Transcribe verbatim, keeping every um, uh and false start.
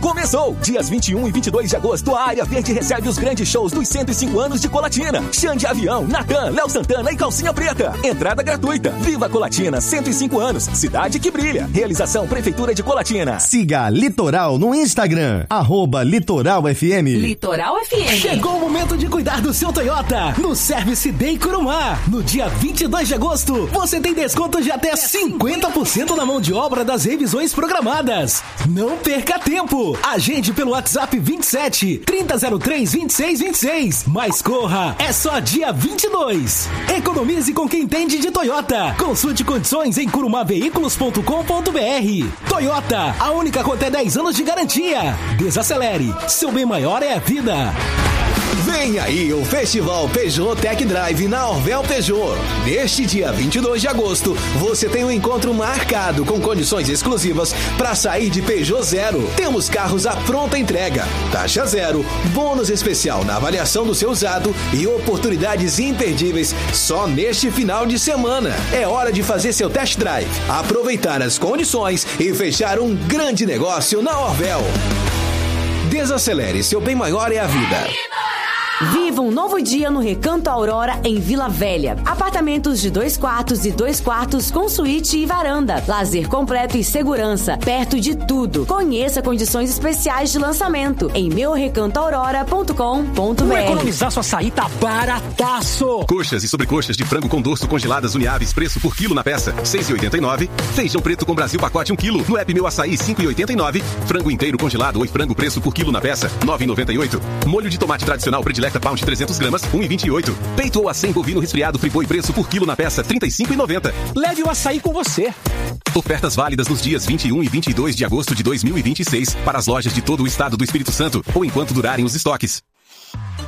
começou! Dias vinte e um e vinte e dois de agosto, a Área Verde recebe os grandes shows dos cento e cinco anos de Colatina. Xande Avião, Natan, Léo Santana e Calcinha Preta. Entrada gratuita. Viva Colatina, cento e cinco anos. Cidade que brilha. Realização Prefeitura de Colatina. Siga Litoral no Instagram, arroba Litoral F M. Litoral F M. Chegou o momento de cuidar do seu Toyota no Service Day Curumá. No dia vinte e dois de agosto, você tem desconto de até cinquenta por cento na mão de obra das revisões programadas. Não perca tempo. Agende pelo WhatsApp vinte e sete, trinta zero três, vinte e seis vinte e seis. Mas corra, é só dia vinte e dois. Economize com quem entende de Toyota. Consulte condições em curumá veículos ponto com ponto b r. Toyota, a única com até dez anos de garantia. Desacelere, seu bem maior é a vida. Vem aí o Festival Peugeot Tech Drive na Orvel Peugeot. Neste dia vinte e dois de agosto, você tem um encontro marcado com condições exclusivas para sair de Peugeot Zero. Temos carros à pronta entrega, taxa zero, bônus especial na avaliação do seu usado e oportunidades imperdíveis só neste final de semana. É hora de fazer seu test drive, aproveitar as condições e fechar um grande negócio na Orvel. Desacelere, seu bem maior é a vida. Viva um novo dia no Recanto Aurora, em Vila Velha. Apartamentos de dois quartos e dois quartos com suíte e varanda. Lazer completo e segurança, perto de tudo. Conheça condições especiais de lançamento em meu recanto aurora ponto com ponto b r. Não economizar sua açaí tá barataço. Coxas e sobrecoxas de frango com dorso congeladas Uniaves, preço por quilo na peça, seis reais e oitenta e nove centavos. Feijão preto com Brasil pacote um quilo. No app Meu Açaí, cinco reais e oitenta e nove centavos. Frango inteiro congelado ou frango preço por quilo na peça, nove reais e noventa e oito centavos. Molho de tomate tradicional predileto Pound trezentas gramas, um real e vinte e oito centavos. Peito ou acém bovino resfriado Friboi preço por quilo na peça, trinta e cinco reais e noventa centavos. Leve o açaí com você. Ofertas válidas nos dias vinte e um e vinte e dois de agosto de dois mil e vinte e seis para as lojas de todo o estado do Espírito Santo ou enquanto durarem os estoques.